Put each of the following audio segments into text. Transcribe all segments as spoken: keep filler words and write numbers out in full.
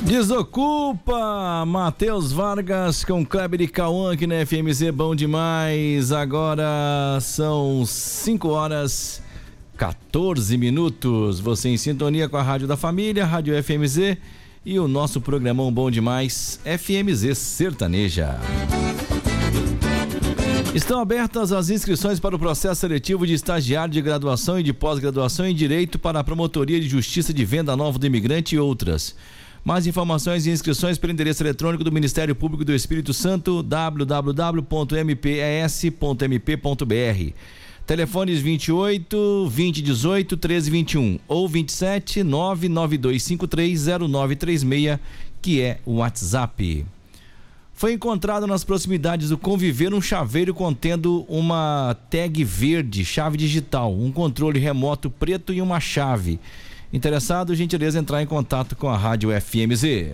Desocupa, Matheus Vargas com Kleber e Cauã aqui na F M Z, bom demais. Agora são cinco horas quatorze minutos. Você em sintonia com a Rádio da Família, Rádio F M Z e o nosso programão bom demais, F M Z Sertaneja. Estão abertas as inscrições para o processo seletivo de estagiário de graduação e de pós-graduação em Direito para a Promotoria de Justiça de Venda Nova do Imigrante e outras. Mais informações e inscrições pelo endereço eletrônico do Ministério Público do Espírito Santo, w w w ponto m p e s ponto m p ponto b r. Telefones vinte e oito, vinte, dezoito, treze, vinte e um ou vinte e sete, nove nove dois cinco três zero nove três seis, que é o WhatsApp. Foi encontrado nas proximidades do Conviver um chaveiro contendo uma tag verde, chave digital, um controle remoto preto e uma chave. Interessado, gentileza entrar em contato com a Rádio F M Z.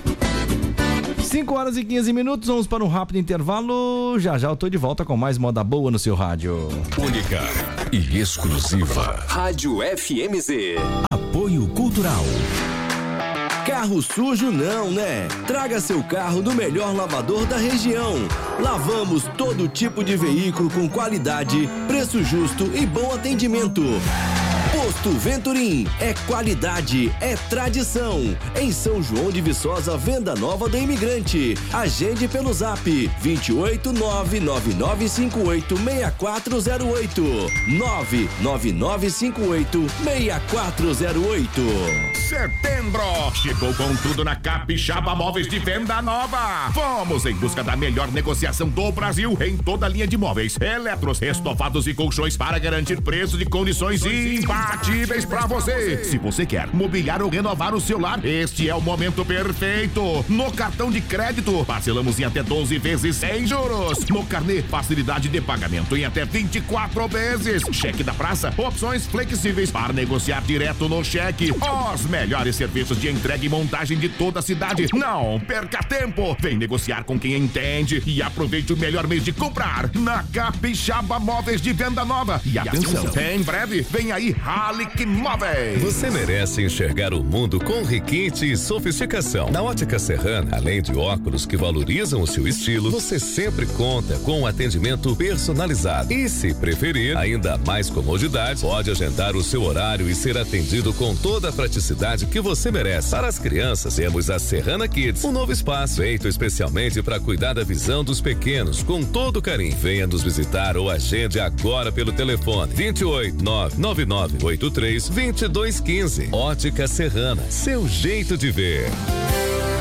cinco horas e quinze minutos, vamos para um rápido intervalo. Já já eu tô de volta com mais moda boa no seu rádio. Única e exclusiva. Rádio F M Z. Apoio Cultural. Carro sujo não, né? Traga seu carro no melhor lavador da região. Lavamos todo tipo de veículo com qualidade, preço justo e bom atendimento. Posto Venturim, é qualidade, é tradição. Em São João de Viçosa, Venda Nova do Imigrante. Agende pelo zap vinte e oito, nove nove nove cinco oito, seis quatro zero oito. nove nove nove cinco oito, seis quatro zero oito. Setembro chegou com tudo na Capixaba Móveis de Venda Nova. Vamos em busca da melhor negociação do Brasil em toda a linha de móveis, eletros, estofados e colchões para garantir preços e condições imbatíveis para você. Se você quer mobiliar ou renovar o seu lar, este é o momento perfeito. No cartão de crédito, parcelamos em até doze vezes sem juros. No carnê, facilidade de pagamento em até vinte e quatro vezes. Cheque da praça, opções flexíveis para negociar direto no cheque. Os melhores serviços de entrega e montagem de toda a cidade. Não perca tempo. Vem negociar com quem entende e aproveite o melhor mês de comprar na Capixaba Móveis de Venda Nova. E atenção, em breve vem aí Halic Móveis. Você merece enxergar o mundo com requinte e sofisticação. Na Ótica Serrana, além de óculos que valorizam o seu estilo, você sempre conta com um atendimento personalizado. E se preferir, ainda mais comodidade, pode agendar o seu horário e ser atendido com toda a praticidade que você merece. Para as crianças, temos a Serrana Kids, um novo espaço feito especialmente para cuidar da visão dos pequenos, com todo carinho. Venha nos visitar ou agende agora pelo telefone vinte e oito, nove nove nove oito três, dois dois um cinco. Ótica Serrana, seu jeito de ver.